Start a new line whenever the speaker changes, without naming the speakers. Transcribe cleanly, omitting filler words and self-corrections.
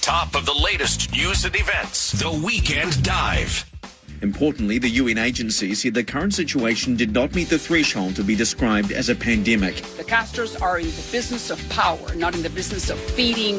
top of the latest news and events. The Weekend Dive.
Importantly, the UN agency said the current situation did not meet the threshold to be described as a pandemic.
The Castros are in the business of power, not in the business of feeding